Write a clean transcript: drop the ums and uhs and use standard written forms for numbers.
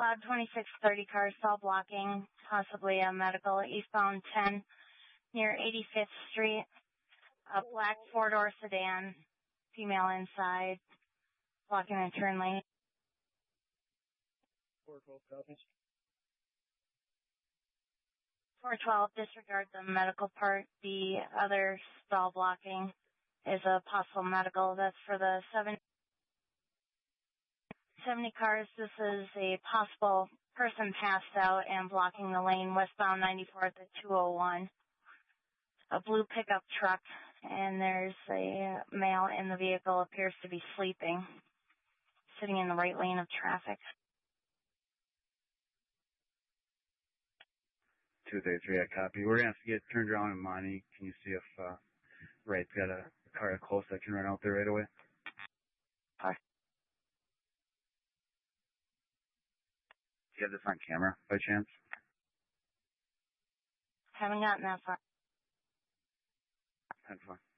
Cloud 2630 car stall blocking, possibly a medical, eastbound 10 near 85th Street. A black four-door sedan, female inside, blocking the turn lane. 412 copies. 412, disregard the medical part. The other stall blocking is a possible medical. That's for the 70 cars. This is a possible person passed out and blocking the lane westbound 94th at 201. A blue pickup truck, and there's a male in the vehicle, appears to be sleeping, sitting in the right lane of traffic. 233, I copy. We're going to have to get turned around in Monty. Can you see if Wright's got a car close that can run out there right away? Hi. Do you have this on camera by chance? Haven't gotten that far. 10-4.